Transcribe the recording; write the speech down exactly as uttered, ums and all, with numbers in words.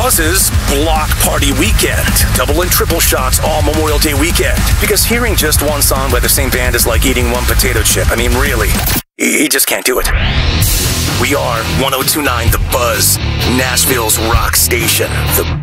Buzz's Block Party Weekend. Double and triple shots all Memorial Day weekend. Because hearing just one song by the same band is like eating one potato chip. I mean, really. You just can't do it. We are one oh two point nine The Buzz, Nashville's rock station. The